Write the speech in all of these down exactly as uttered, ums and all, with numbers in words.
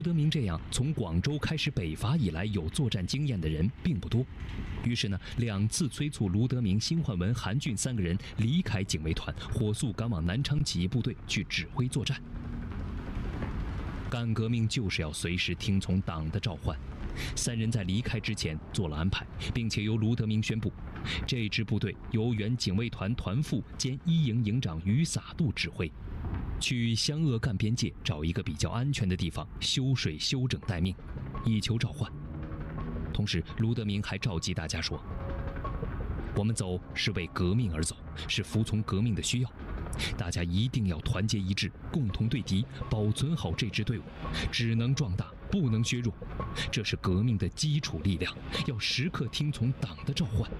卢德铭这样从广州开始北伐以来有作战经验的人并不多，于是呢，两次催促卢德铭、辛焕文、韩俊三个人离开警卫团，火速赶往南昌起义部队去指挥作战。干革命就是要随时听从党的召唤。三人在离开之前做了安排，并且由卢德铭宣布，这支部队由原警卫团团副兼一营营长于撒度指挥，去湘鄂赣边界找一个比较安全的地方修水休整待命，以求召唤。同时，卢德铭还召集大家说：“我们走是为革命而走，是服从革命的需要。大家一定要团结一致，共同对敌，保存好这支队伍，只能壮大，不能削弱。这是革命的基础力量，要时刻听从党的召唤。”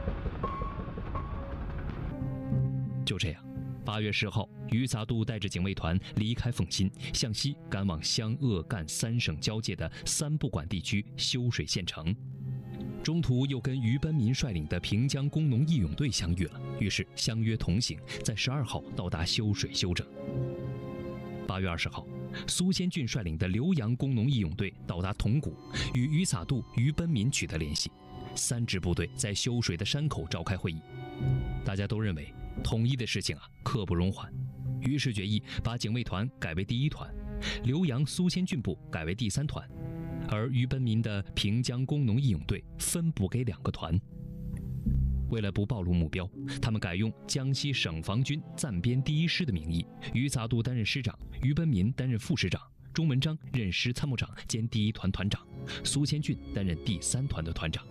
就这样，八月十号，于撒度带着警卫团离开奉新，向西赶往湘鄂赣三省交界的三不管地区修水县城。中途又跟于奔民率领的平江工农义勇队相遇了，于是相约同行，在十二号到达修水休整。八月二十号，苏先峻率领的浏阳工农义勇队到达铜鼓，与于撒度、于奔民取得联系。三支部队在修水的山口召开会议，大家都认为统一的事情啊刻不容缓，于是决议把警卫团改为第一团，浏阳苏先峻部改为第三团，而于奔民的平江工农义勇队分布给两个团。为了不暴露目标，他们改用江西省防军暂编第一师的名义，于撒度担任师长，于奔民担任副师长，钟文章任师参谋长兼第一团团长，苏先峻担任第三团的团长。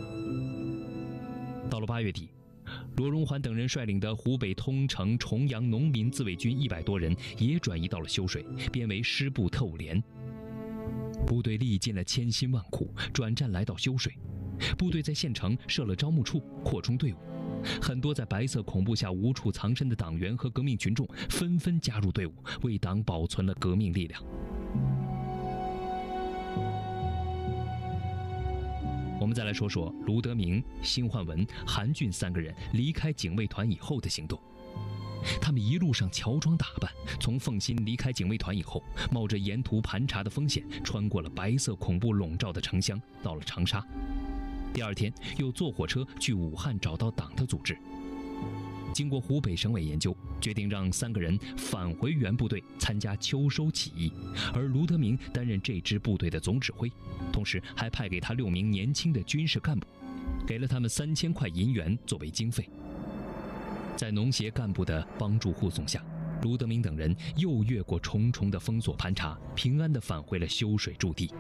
到了八月底，罗荣桓等人率领的湖北通城重阳农民自卫军一百多人也转移到了修水，编为师部特务连。部队历尽了千辛万苦，转战来到修水。部队在县城设了招募处，扩充队伍。很多在白色恐怖下无处藏身的党员和革命群众纷纷加入队伍，为党保存了革命力量。我们再来说说卢德铭、辛焕文、韩俊三个人离开警卫团以后的行动。他们一路上乔装打扮，从奉新离开警卫团以后，冒着沿途盘查的风险，穿过了白色恐怖笼罩的城乡，到了长沙。第二天又坐火车去武汉找到党的组织。经过湖北省委研究，决定让三个人返回原部队参加秋收起义，而卢德铭担任这支部队的总指挥，同时还派给他六名年轻的军事干部，给了他们三千块银元作为经费。在农协干部的帮助护送下，卢德铭等人又越过重重的封锁盘查，平安地返回了修水驻地。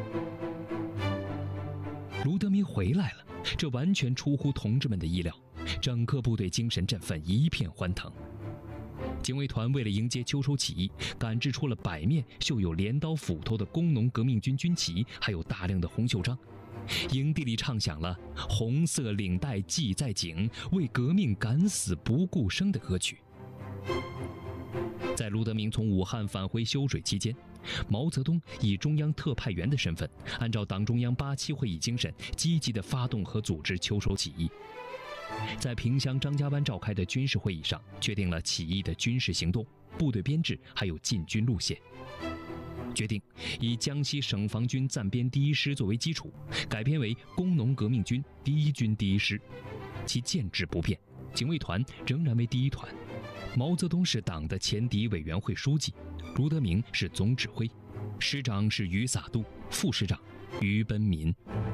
卢德铭回来了，这完全出乎同志们的意料，整个部队精神振奋，一片欢腾。警卫团为了迎接秋收起义，赶制出了百面绣有镰刀斧头的工农革命军军旗，还有大量的红袖章。营地里唱响了红色领带系在颈，为革命敢死不顾生的歌曲。在卢德铭从武汉返回修水期间，毛泽东以中央特派员的身份，按照党中央八七会议精神，积极地发动和组织秋收起义。在萍乡张家湾召开的军事会议上，确定了起义的军事行动、部队编制还有进军路线。决定以江西省防军暂编第一师作为基础，改编为工农革命军第一军第一师，其建制不变，警卫团仍然为第一团。毛泽东是党的前敌委员会书记，卢德铭是总指挥，师长是于撒度，副师长于奔民。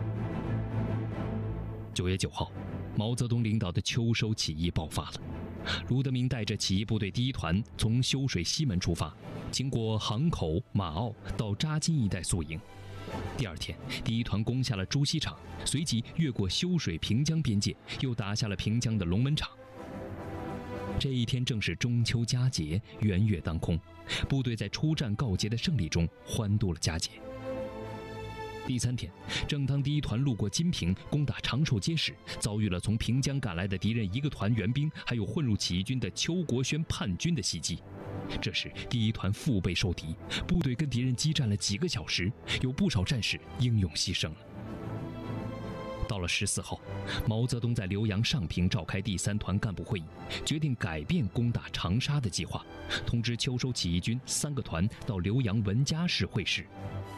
九月九号，毛泽东领导的秋收起义爆发了。卢德铭带着起义部队第一团从修水西门出发，经过航口、马坳到扎金一带宿营。第二天，第一团攻下了朱溪场，随即越过修水平江边界，又打下了平江的龙门场。这一天正是中秋佳节，圆月当空，部队在出战告捷的胜利中欢度了佳节。第三天，正当第一团路过金平攻打长寿街时，遭遇了从平江赶来的敌人一个团援兵，还有混入起义军的邱国轩叛军的袭击。这时第一团腹背受敌，部队跟敌人激战了几个小时，有不少战士英勇牺牲了。 到了十四号，毛泽东在浏阳上平召开第三团干部会议，决定改变攻打长沙的计划，通知秋收起义军三个团到浏阳文家市会师。